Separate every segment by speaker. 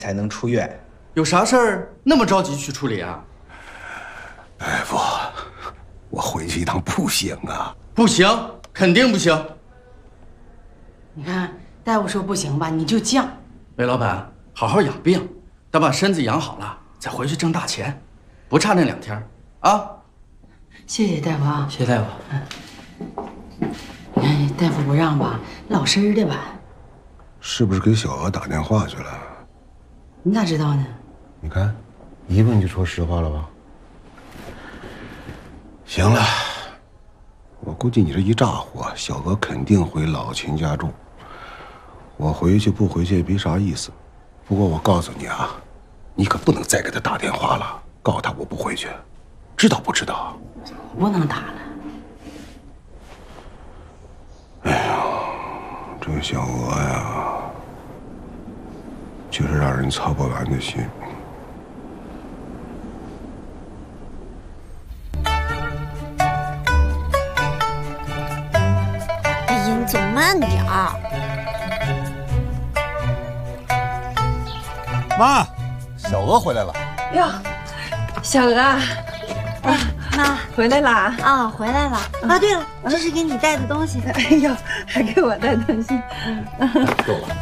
Speaker 1: 才能出院。
Speaker 2: 有啥事儿那么着急去处理啊？
Speaker 3: 大夫，我回去一趟不行啊！
Speaker 2: 不行，肯定不行。
Speaker 4: 你看，大夫说不行吧，你就犟。
Speaker 2: 韦老板，好好养病，等把身子养好了，再回去挣大钱，不差那2天啊！
Speaker 4: 谢谢大夫啊！
Speaker 2: 谢大夫。
Speaker 4: 你看大夫不让吧，老实的吧？
Speaker 3: 是不是给小娥打电话去了？
Speaker 4: 你咋知道呢？
Speaker 3: 你看，一问就说实话了吧？行了，我估计你这一咋呼，小娥肯定回老秦家住。我回去不回去也没啥意思。不过我告诉你啊，你可不能再给他打电话了，告诉他我不回去，知道不知道？
Speaker 4: 不能打了。
Speaker 3: 哎呀，这个小娥呀，就是让人操不完的心。
Speaker 5: 哎呀，你走慢点儿。
Speaker 6: 妈，小娥回来了。
Speaker 7: 哟，小娥啊，
Speaker 5: 妈
Speaker 7: 回来啦！
Speaker 5: 啊，回来了啊！对了，这是给你带的东西。
Speaker 7: 哎呦，还给我带东西。
Speaker 6: 够了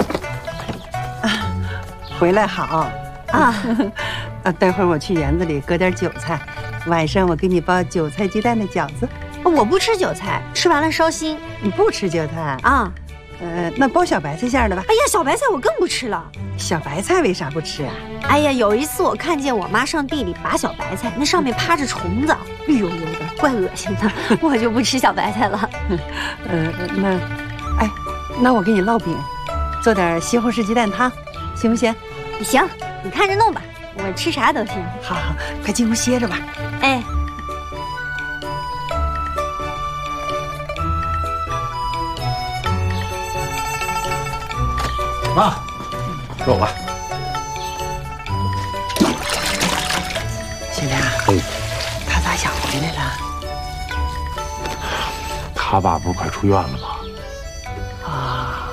Speaker 7: 回来好
Speaker 5: 啊！
Speaker 7: 待会儿我去园子里割点韭菜，晚上我给你包韭菜鸡蛋的饺子。
Speaker 5: 我不吃韭菜，吃完了烧心。
Speaker 7: 你不吃韭菜
Speaker 5: 啊？
Speaker 7: 那包小白菜馅的吧。
Speaker 5: 哎呀，小白菜我更不吃了。
Speaker 7: 小白菜为啥不吃啊？
Speaker 5: 哎呀，有一次我看见我妈上地里拔小白菜，那上面趴着虫子，绿油油的，怪恶心的，我就不吃小白菜了。
Speaker 7: 那我给你烙饼，做点西红柿鸡蛋汤，行不行？
Speaker 5: 行，你看着弄吧，我吃啥都行。
Speaker 7: 好，快进屋歇着吧。
Speaker 5: 哎。
Speaker 6: 妈，走吧。
Speaker 7: 小亮，他咋想回来了？
Speaker 3: 他爸不是快出院了吗？
Speaker 7: 啊，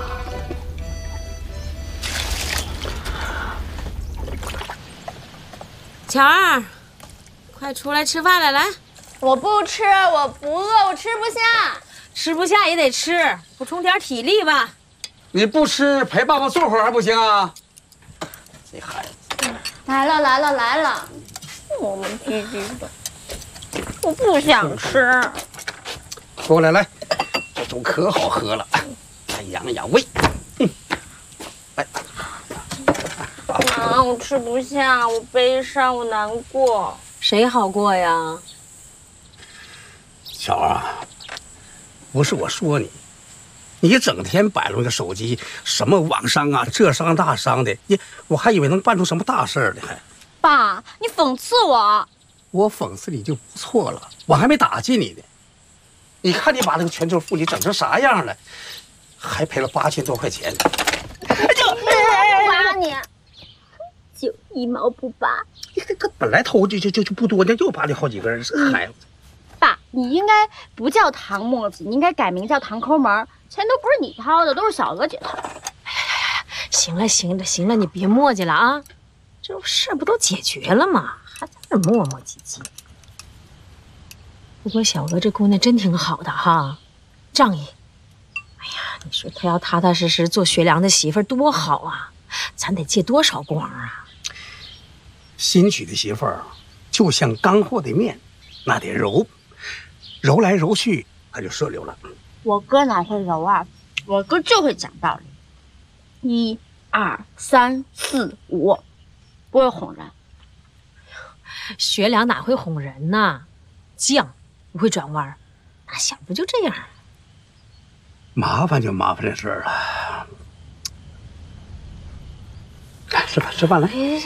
Speaker 8: 巧儿，快出来吃饭来！来，
Speaker 9: 我不吃，我不饿，我吃不下。
Speaker 8: 吃不下也得吃，补充点体力吧。
Speaker 6: 你不吃陪爸爸坐会儿还不行啊？这孩子
Speaker 9: 来了，磨磨唧唧的，我不想吃。
Speaker 6: 过来，来，这粥可好喝了，来养养胃。来，
Speaker 9: 妈，我吃不下，我悲伤，我难过。
Speaker 8: 谁好过呀？
Speaker 6: 巧儿啊，不是我说你。你整天摆弄个手机，什么网商啊，这商那商的，我还以为能办出什么大事儿呢。还，
Speaker 9: 爸，你讽刺我？
Speaker 6: 我讽刺你就不错了，我还没打击你呢。你看你把那个全球妇女整成啥样了，还赔了8000多块钱。
Speaker 9: 爸你，就1毛不拔。
Speaker 6: 这个本来偷就不多呢，又拔你好几根，这孩子。
Speaker 9: 爸，你应该不叫唐墨子，你应该改名叫唐抠门。钱都不是你掏的，都是小娥姐掏的。
Speaker 8: 哎呀，行了，你别磨叽了啊！这事不都解决了吗？还在这磨磨唧唧。不过小娥这姑娘真挺好的哈，仗义。哎呀，你说她要踏踏实实做学良的媳妇儿多好啊！咱得借多少光啊！
Speaker 6: 新娶的媳妇儿就像刚和的面，那得揉来揉去，它就顺溜了。
Speaker 9: 我哥哪会揉啊？我哥就会讲道理。1、2、3、4、5，不会哄人。
Speaker 8: 学良哪会哄人呢？犟，不会转弯，打小不就这样？
Speaker 6: 麻烦就麻烦这事儿了。吃饭了。